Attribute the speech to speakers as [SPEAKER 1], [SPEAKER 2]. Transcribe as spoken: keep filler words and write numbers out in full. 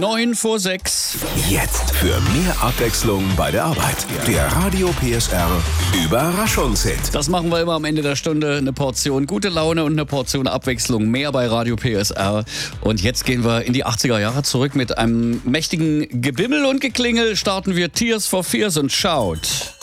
[SPEAKER 1] Neun vor sechs.
[SPEAKER 2] Jetzt für mehr Abwechslung bei der Arbeit. Der Radio P S R Überraschungshit.
[SPEAKER 1] Das machen wir immer am Ende der Stunde. Eine Portion gute Laune und eine Portion Abwechslung mehr bei Radio P S R. Und jetzt gehen wir in die achtziger Jahre zurück. Mit einem mächtigen Gebimmel und Geklingel starten wir Tears for Fears und Shout.